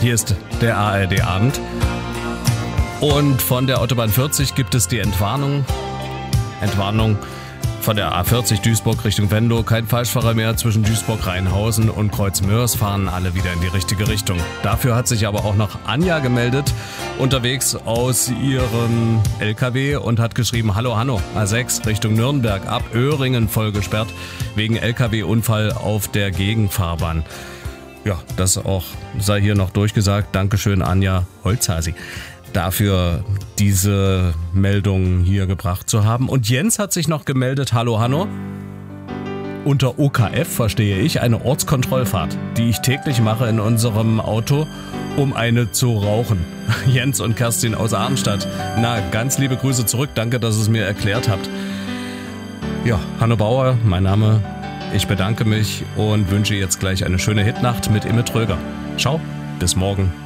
Hier ist der ARD-Abend. Und von der Autobahn 40 gibt es die Entwarnung von der A40 Duisburg Richtung Venlo. Kein Falschfahrer mehr zwischen Duisburg-Rheinhausen und Kreuzmörs, fahren alle wieder in die richtige Richtung. Dafür hat sich aber auch noch Anja gemeldet, unterwegs aus ihrem LKW und hat geschrieben: Hallo Hanno, A6 Richtung Nürnberg, ab Öhringen voll gesperrt, wegen LKW-Unfall auf der Gegenfahrbahn. Ja, das auch sei hier noch durchgesagt. Dankeschön, Anja Holzhasi, dafür diese Meldung hier gebracht zu haben. Und Jens hat sich noch gemeldet: Hallo Hanno. Unter OKF verstehe ich eine Ortskontrollfahrt, die ich täglich mache in unserem Auto, um eine zu rauchen. Jens und Kerstin aus Arnstadt. Na, ganz liebe Grüße zurück. Danke, dass ihr es mir erklärt habt. Ja, Hanno Bauer, mein Name. Ich bedanke mich und wünsche jetzt gleich eine schöne Hitnacht mit Imme Tröger. Ciao, bis morgen.